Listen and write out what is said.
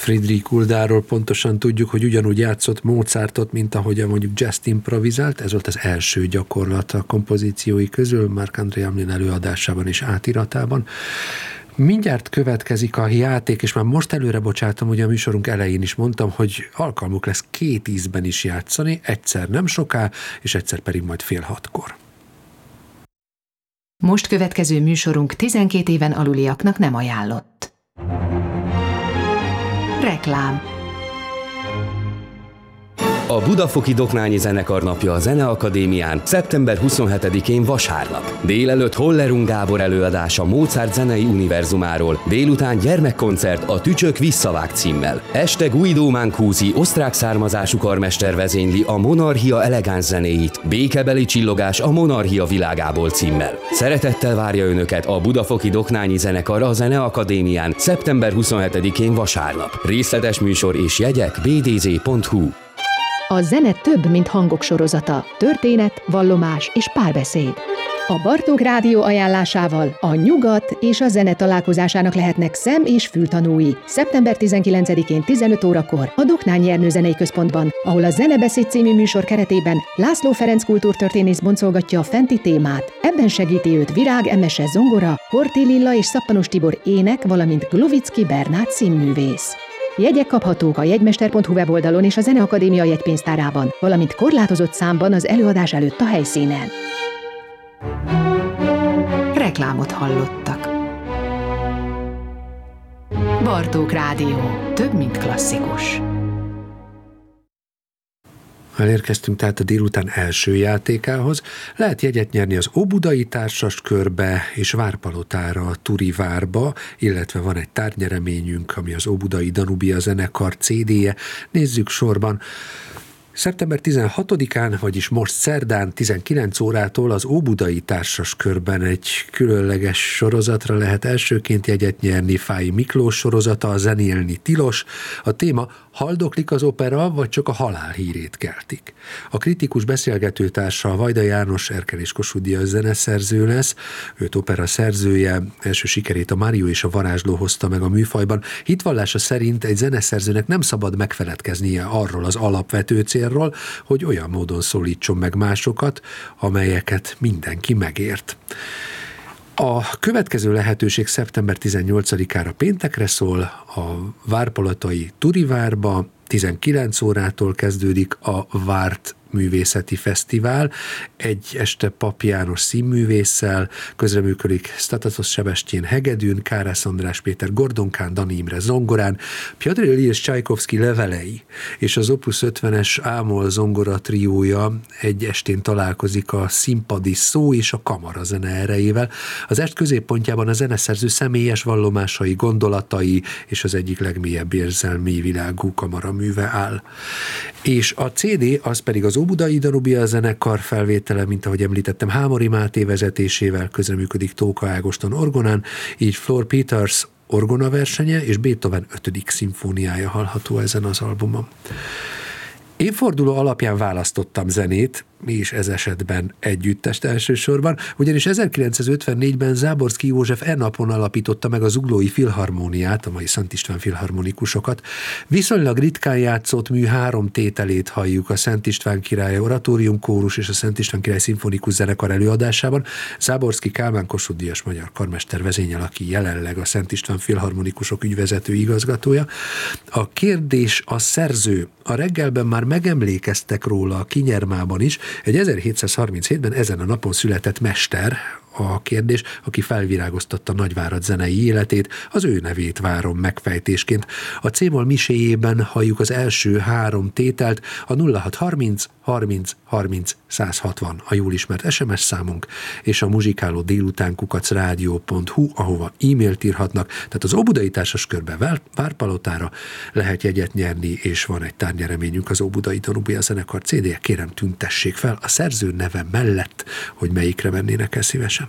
Friedrich Guldáról pontosan tudjuk, hogy ugyanúgy játszott Mozartot, mint ahogyan mondjuk jazzt improvizált. Ez volt az első gyakorlat a kompozíciói közül, Marc-André Hamelin előadásában és átiratában. Mindjárt következik a játék, és már most előre bocsátom, hogy a műsorunk elején is mondtam, hogy alkalmuk lesz 2 ízben is játszani, egyszer nem soká, és egyszer pedig majd 5:30. Most következő műsorunk 12 éven aluliaknak nem ajánlott. Reklám. A Budafoki Doknányi Zenekar napja a Zeneakadémián szeptember 27-én vasárnap. Délelőtt Hollerung Gábor előadása Mozart zenei univerzumáról, délután gyermekkoncert a Tücsök visszavág címmel. Este Guido Mancusi osztrák származású karmester vezényli a Monarchia elegáns zenéit, Békebeli csillogás a Monarchia világából címmel. Szeretettel várja Önöket a Budafoki Doknányi Zenekar a Zeneakadémián szeptember 27-én vasárnap. Részletes műsor és jegyek bdz.hu. A zene több, mint hangok sorozata, történet, vallomás és párbeszéd. A Bartók Rádió ajánlásával a nyugat és a zene találkozásának lehetnek szem- és fültanúi. Szeptember 19-én 15 órakor a Doknányi Ernő Zenei Központban, ahol a Zenebeszéd című műsor keretében László Ferenc kultúrtörténész boncolgatja a fenti témát. Ebben segíti őt Virág Emese zongora, Horthy Lilla és Szappanos Tibor ének, valamint Glovicki Bernát színművész. Jegyek kaphatók a jegymester.hu weboldalon és a Zeneakadémia jegypénztárában, valamint korlátozott számban az előadás előtt a helyszínen. Reklámot hallottak. Bartók Rádió. Több, mint klasszikus. Elérkeztünk tehát a délután első játékához. Lehet jegyet nyerni az Óbudai Társas Körbe és Várpalotára, a Turi Várba, illetve van egy tárgynyereményünk, ami az Óbudai Danubia zenekar CD-je. Nézzük sorban. Szeptember 16-án, vagyis most szerdán 19 órától az Óbudai Társas Körben egy különleges sorozatra lehet elsőként jegyet nyerni, Fáy Miklós sorozata, a Zenélni tilos. A téma: haldoklik az opera, vagy csak a halál hírét keltik. A kritikus beszélgetőtársa a Vajda János, Erkel és Kossuth Díjas zeneszerző lesz, őt opera szerzője, első sikerét a Mário és a varázsló hozta meg a műfajban. Hitvallása szerint egy zeneszerzőnek nem szabad megfeledkeznie arról az alapvető célról, hogy olyan módon szólítson meg másokat, amelyeket mindenki megért. A következő lehetőség szeptember 18-ára péntekre szól, a Várpalotai Turi Várba, 19 órától kezdődik a Várt Művészeti Fesztivál, egy este Pap János színművésszel, közreműködik Statatos Sebestyén hegedűn, Kárász András Péter gordonkán, Dani Imre zongorán, Piotr Ilyich Csajkovszky levelei és az Opus 50-es Ámol zongora triója egy estén találkozik a színpadi szó és a kamarazene erejével. Az est középpontjában a zeneszerző személyes vallomásai, gondolatai és az egyik legmélyebb érzelmi világú kamaraműve áll. És a CD az pedig az Óbudai Danubia zenekar felvétele, mint ahogy említettem, Hámori Máté vezetésével, közreműködik Tóka Ágoston orgonán, így Floor Peters orgona versenye és Beethoven 5. szimfóniája hallható ezen az albumon. Évforduló alapján választottam zenét, mi is ez esetben együttest elsősorban, ugyanis 1954-ben Záborszky József napon alapította meg a Zuglói Filharmóniát, a mai Szent István filharmonikusokat. Viszonylag ritkán játszott mű 3 tételét halljuk a Szent István király oratórium kórus és a Szent István király szimfonikus zenekar előadásában. Záborszky Kálmán Kossuth Díjas magyar karmester vezényel, aki jelenleg a Szent István filharmonikusok ügyvezető igazgatója. A kérdés a szerző. A reggelben már megemlékeztek róla a Kinyermában is. Egy 1737-ben ezen a napon született mester, a kérdés, aki felvirágoztatta Nagyvárad zenei életét, az ő nevét várom megfejtésként. A C-moll miséjében halljuk az első 3 tételt, a 0630 30 30 160 a jól ismert SMS számunk, és a muzsikáló délután@radio.hu, ahova e-mailt írhatnak, tehát az Óbudai Társas Körbe Várpalotára lehet jegyet nyerni, és van egy tárgynyereményünk, az Óbudai Danubia zenekar CD-je. Kérem, tüntessék fel a szerző neve mellett, hogy melyikre vennének el szívesen.